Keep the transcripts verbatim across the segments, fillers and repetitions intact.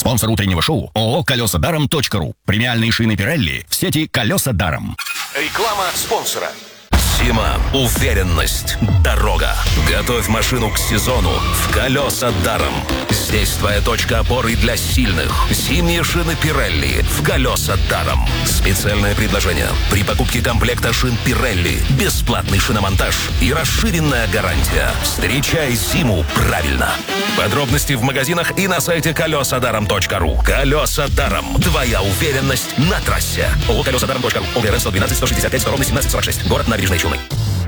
Спонсор утреннего шоу ООО «Колеса даром точка ру». Премиальные шины Пирелли в сети «Колеса даром». Реклама спонсора. Зима, уверенность, дорога. Готовь машину к сезону в «Колеса даром». Здесь твоя точка опоры для сильных. Зимние шины Пирелли в «Колеса даром». Специальное предложение. При покупке комплекта шин Пирелли бесплатный шиномонтаж и расширенная гарантия. Встречай зиму правильно. Подробности в магазинах и на сайте колеса даром точка ру. «Колеса даром». Твоя уверенность на трассе. ООО «Колеса даром точка ру». ОГРН сто двенадцать сто шестьдесят пять сто семнадцать сорок шесть. Город Набережные Челны.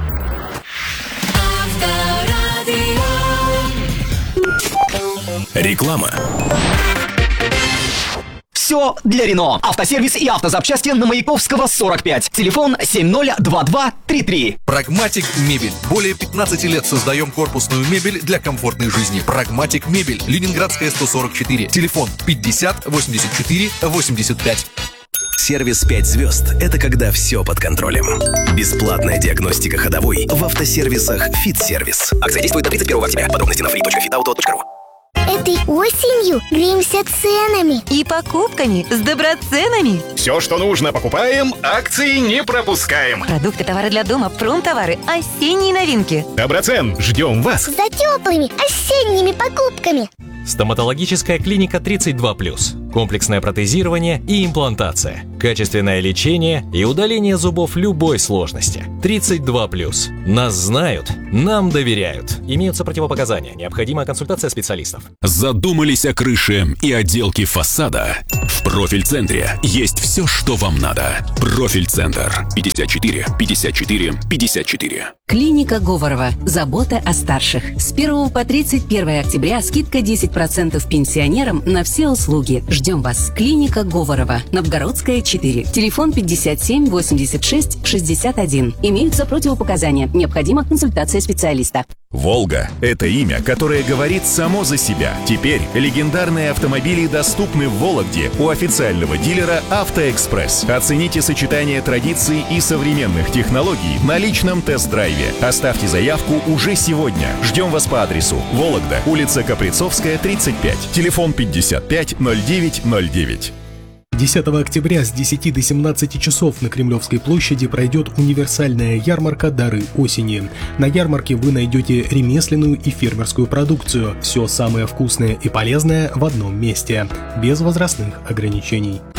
Реклама. Все для Рено. Автосервис и автозапчасти на Маяковского сорок пять. Телефон семь ноль два два три три. Прагматик Мебель. Более пятнадцати лет создаем корпусную мебель для комфортной жизни. Прагматик Мебель. Ленинградская сто сорок четыре. Телефон пятьдесят восемьдесят четыре восемьдесят пять. Сервис пять звезд – это когда все под контролем. Бесплатная диагностика ходовой в автосервисах «Фит-сервис». Акция действует до тридцать первого октября. Подробности на фри точка фитауто точка ру. Этой осенью греемся ценами и покупками с доброценами. Все, что нужно, покупаем, акции не пропускаем. Продукты, товары для дома, промтовары, осенние новинки. Доброцен, ждем вас за теплыми осенними покупками. Стоматологическая клиника тридцать два плюс. Комплексное протезирование и имплантация. Качественное лечение и удаление зубов любой сложности. тридцать два плюс. Нас знают, нам доверяют. Имеются противопоказания. Необходима консультация специалистов. Задумались о крыше и отделке фасада? В Профиль-центре есть все, что вам надо. Профиль-центр. пятьдесят четыре пятьдесят четыре пятьдесят четыре. Клиника Говорова. Забота о старших. С первого по тридцать первое октября скидка десять процентов пенсионерам на все услуги. Ждем вас. Клиника Говорова. Новгородская, четыре. Телефон пятьдесят семь восемьдесят шесть шестьдесят один. Имеются противопоказания. Необходима консультация специалиста. «Волга» — это имя, которое говорит само за себя. Теперь легендарные автомобили доступны в Вологде у официального дилера «Автоэкспресс». Оцените сочетание традиций и современных технологий на личном тест-драйве. Оставьте заявку уже сегодня. Ждем вас по адресу: Вологда, улица Каприцовская, тридцать пять. Телефон пятьдесят пять ноль девять ноль девять. десятого октября с десяти до семнадцати часов на Кремлевской площади пройдет универсальная ярмарка «Дары осени». На ярмарке вы найдете ремесленную и фермерскую продукцию. Все самое вкусное и полезное в одном месте, без возрастных ограничений.